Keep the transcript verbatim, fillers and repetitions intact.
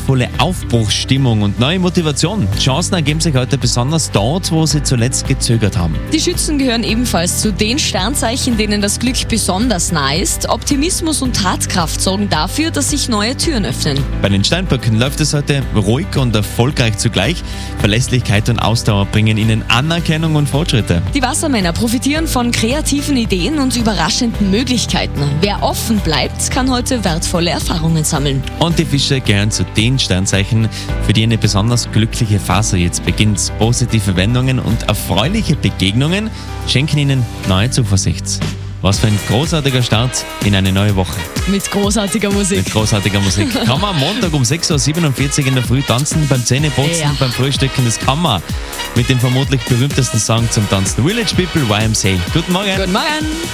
wundervolle Aufbruchsstimmung und neue Motivation. Chancen ergeben sich heute besonders dort, wo sie zuletzt gezögert haben. Die Schützen gehören ebenfalls zu den Sternzeichen, denen das Glück besonders nah ist. Optimismus und Tatkraft sorgen dafür, dass sich neue Türen öffnen. Bei den Steinböcken läuft es heute ruhig und erfolgreich zugleich. Verlässlichkeit und Ausdauer bringen ihnen Anerkennung und Fortschritte. Die Wassermänner profitieren von kreativen Ideen und überraschenden Möglichkeiten. Wer offen bleibt, kann heute wertvolle Erfahrungen sammeln. Und die Fische gehören zu den Sternzeichen, für die eine besonders glückliche Phase jetzt beginnt. Positive Wendungen und erfreuliche Begegnungen schenken ihnen neue Zuversicht. Was für ein großartiger Start in eine neue Woche. Mit großartiger Musik. Mit großartiger Musik. Kann man am Montag um sechs Uhr siebenundvierzig in der Früh tanzen, beim Zähneputzen, Ja. beim Frühstücken. Das kann man mit dem vermutlich berühmtesten Song zum Tanzen. Village People, Y M C A. Guten Morgen. Guten Morgen.